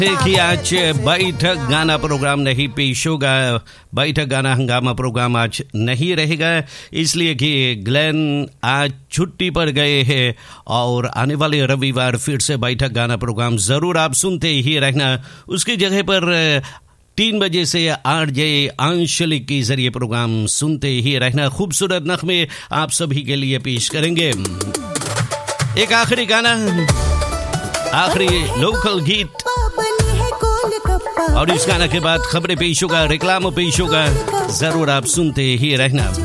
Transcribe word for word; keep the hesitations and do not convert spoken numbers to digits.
कि आज बैठक गाना प्रोग्राम नहीं पेश होगा। बैठक गाना हंगामा प्रोग्राम आज नहीं रहेगा, इसलिए कि ग्लेन आज छुट्टी पर गए हैं और आने वाले रविवार फिर से बैठक गाना प्रोग्राम ज़रूर आप सुनते ही रहना। उसकी जगह पर तीन बजे से आठ बजे आंशलिक के जरिए प्रोग्राम सुनते ही रहना। खूबसूरत नगमे आप सभी के लिए पेश करेंगे। एक आखिरी गाना, आखिरी लोकल गीत, और इस गाना के बाद खबरें पेश होगा, रिक्लाम पेश होगा। जरूर आप सुनते ही रहना।